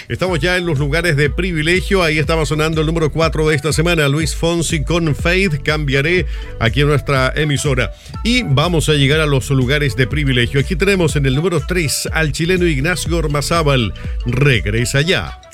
Estamos ya en los lugares de privilegio. Ahí estaba sonando el número 4 de esta semana, Luis Fonsi con Faith, Cambiaré, aquí en nuestra emisora. Y vamos a llegar a los lugares de privilegio. Aquí tenemos en el número 3 al chileno Ignacio Ormazábal, Regresa Ya.